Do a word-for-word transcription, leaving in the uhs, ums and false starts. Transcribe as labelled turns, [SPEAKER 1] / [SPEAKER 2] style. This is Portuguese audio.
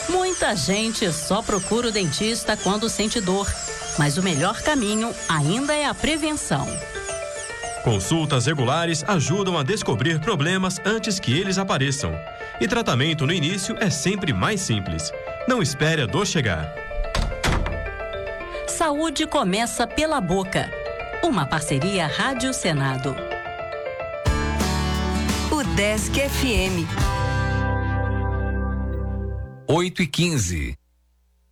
[SPEAKER 1] Muita gente só procura o dentista quando sente dor, mas o melhor caminho ainda é a prevenção.
[SPEAKER 2] Consultas regulares ajudam a descobrir problemas antes que eles apareçam. E tratamento no início é sempre mais simples. Não espere a dor chegar.
[SPEAKER 1] Saúde começa pela boca. Uma parceria Rádio Senado.
[SPEAKER 3] O Desk F M.
[SPEAKER 4] oito e quinze.